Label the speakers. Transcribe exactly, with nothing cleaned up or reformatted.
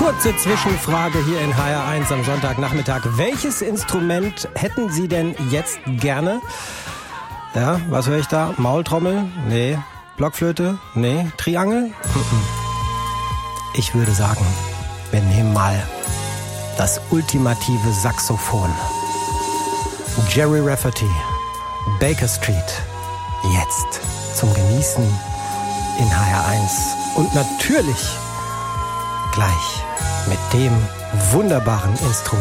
Speaker 1: Kurze Zwischenfrage hier in H R eins am Sonntagnachmittag. Welches Instrument hätten Sie denn jetzt gerne? Ja, was höre ich da? Maultrommel? Nee. Blockflöte? Nee. Triangel? Ich würde sagen, wir nehmen mal das ultimative Saxophon. Jerry Rafferty, Baker Street. Jetzt zum Genießen in H R eins. Und natürlich gleich mit dem wunderbaren Instrument.